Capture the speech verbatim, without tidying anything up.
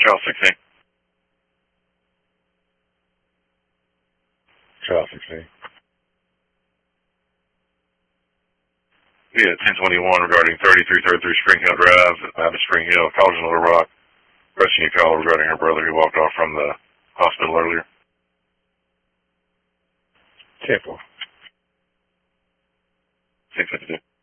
Charles sixteen. Charles sixteen. Yeah, ten twenty-one regarding thirty-three thirty-three Spring Hill Drive, out of Spring Hill, College in Little Rock. Question you call regarding her brother who walked off from the hospital earlier. Temple. six fifty-two.